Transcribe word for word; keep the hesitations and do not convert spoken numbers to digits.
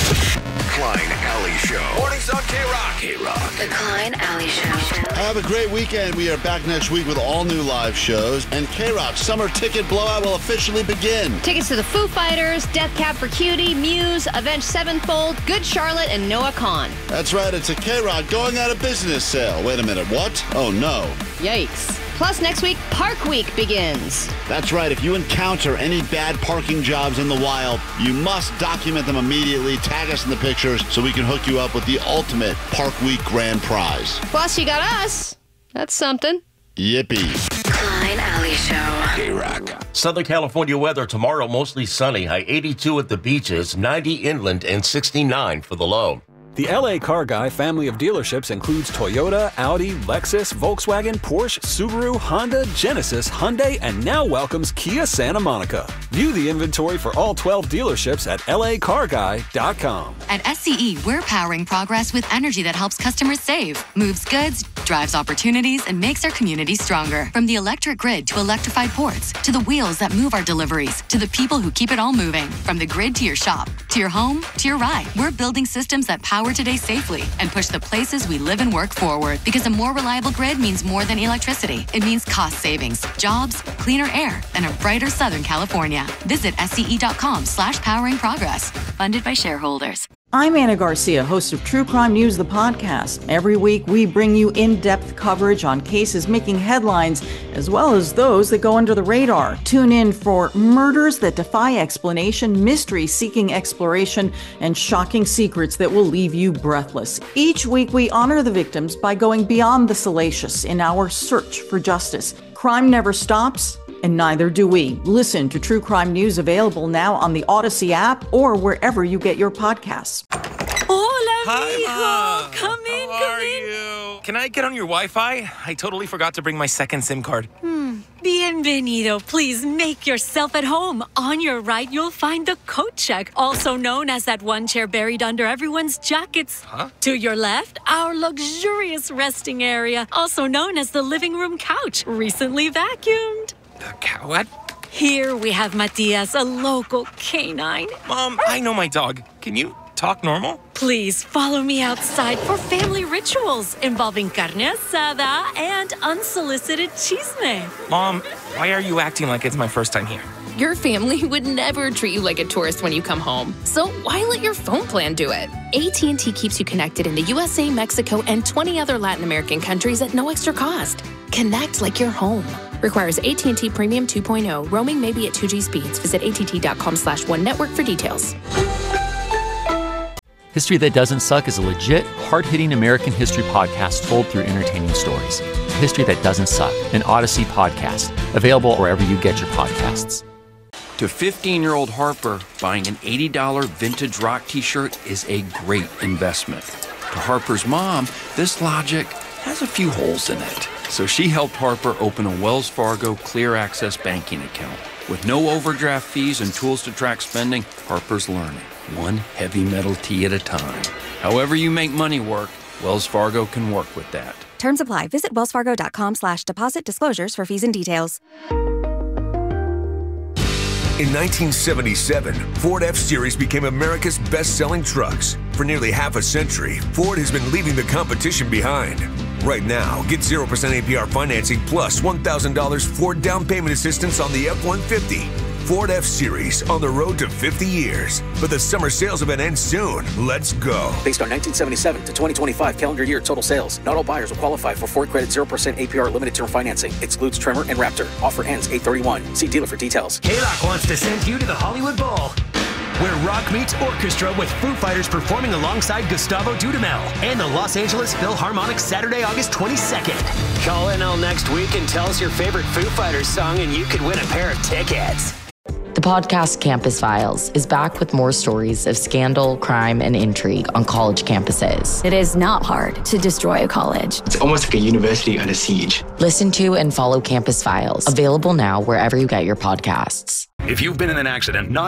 Klein Alley Show. Mornings on K-Rock. K-Rock. The Klein Alley Show. Have a great weekend. We are back next week with all new live shows. And K-Rock Summer Ticket Blowout will officially begin. Tickets to the Foo Fighters, Death Cab for Cutie, Muse, Avenged Sevenfold, Good Charlotte, and Noah Kahan. That's right. It's a K-Rock going out of business sale. Wait a minute. What? Oh, no. Yikes. Plus, next week, Park Week begins. That's right. If you encounter any bad parking jobs in the wild, you must document them immediately. Tag us in the pictures so we can hook you up with the ultimate Park Week grand prize. Plus, you got us. That's something. Yippee. Klein Alley Show. K-Rock. Southern California weather tomorrow, mostly sunny. High eighty-two at the beaches, ninety inland, and sixty-nine for the low. The L A Car Guy family of dealerships includes Toyota, Audi, Lexus, Volkswagen, Porsche, Subaru, Honda, Genesis, Hyundai, and now welcomes Kia Santa Monica. View the inventory for all twelve dealerships at L A car guy dot com. At S C E, we're powering progress with energy that helps customers save, moves goods, drives opportunities, and makes our community stronger. From the electric grid to electrified ports, to the wheels that move our deliveries, to the people who keep it all moving. From the grid to your shop, to your home, to your ride. We're building systems that power today safely and push the places we live and work forward. Because a more reliable grid means more than electricity. It means cost savings, jobs, cleaner air, and a brighter Southern California. Visit S C E dot com slash powering progress. Funded by shareholders. I'm Anna Garcia, host of True Crime News, the podcast. Every week, we bring you in-depth coverage on cases making headlines, as well as those that go under the radar. Tune in for murders that defy explanation, mysteries seeking exploration, and shocking secrets that will leave you breathless. Each week, we honor the victims by going beyond the salacious in our search for justice. Crime never stops, and neither do we. Listen to True Crime News, available now on the Odyssey app or wherever you get your podcasts. Hola, Hi, mijo. Ma. Come in, How come are in. you? Can I get on your Wi-Fi? I totally forgot to bring my second SIM card. Hmm. Bienvenido. Please make yourself at home. On your right, you'll find the coat check, also known as that one chair buried under everyone's jackets. Huh? To your left, our luxurious resting area, also known as the living room couch, recently vacuumed. The cow? What? Here we have Matias, a local canine. Mom, I know my dog. Can you talk normal? Please follow me outside for family rituals involving carne asada and unsolicited chisme. Mom, why are you acting like it's my first time here? Your family would never treat you like a tourist when you come home. So why let your phone plan do it? A T and T keeps you connected in the U S A, Mexico, and twenty other Latin American countries at no extra cost. Connect like you're home. Requires A T and T Premium two point oh. Roaming may be at two G speeds. Visit A T T dot com slash one network for details. History That Doesn't Suck is a legit, hard-hitting American history podcast told through entertaining stories. History That Doesn't Suck, an Odyssey podcast, available wherever you get your podcasts. To fifteen-year-old Harper, buying an eighty dollars vintage rock t-shirt is a great investment. To Harper's mom, this logic has a few holes in it. So she helped Harper open a Wells Fargo Clear Access banking account. With no overdraft fees and tools to track spending, Harper's learning, one heavy metal tee at a time. However you make money work, Wells Fargo can work with that. Terms apply. Visit wellsfargo.com slash deposit disclosures for fees and details. In nineteen seventy-seven, Ford F-Series became America's best-selling trucks. For nearly half a century, Ford has been leaving the competition behind. Right now, get zero percent A P R financing plus one thousand dollars Ford down payment assistance on the F one fifty. Ford F-Series, on the road to fifty years. But the summer sales event ends soon. Let's go. Based on nineteen seventy-seven to twenty twenty-five calendar year total sales, not all buyers will qualify for Ford Credit zero percent A P R limited term financing. Excludes Tremor and Raptor. Offer ends eight thirty-one. See dealer for details. K-Rock wants to send you to the Hollywood Bowl, where rock meets orchestra with Foo Fighters performing alongside Gustavo Dudamel and the Los Angeles Philharmonic Saturday, August twenty-second. Call in all next week and tell us your favorite Foo Fighters song and you could win a pair of tickets. The podcast Campus Files is back with more stories of scandal, crime, and intrigue on college campuses. It is not hard to destroy a college. It's almost like a university under siege. Listen to and follow Campus Files, available now wherever you get your podcasts. If you've been in an accident, not